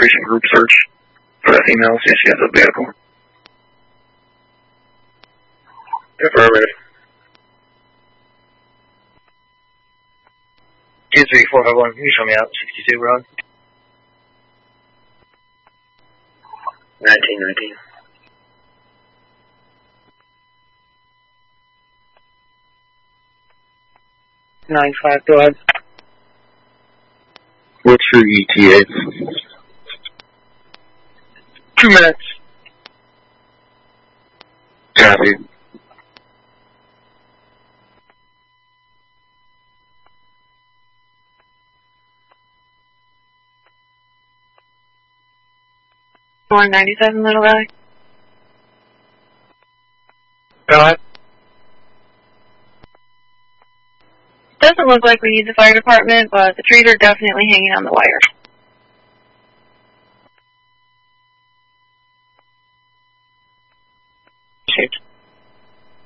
precinct group search for that female since she has a vehicle. Affirmative. 23451, can you show me out 62 Road? 1919. 95, go ahead. What's your ETA? 2 minutes. Copy. One 97 Little Valley. Go ahead. Doesn't look like we need the fire department, but the trees are definitely hanging on the wire.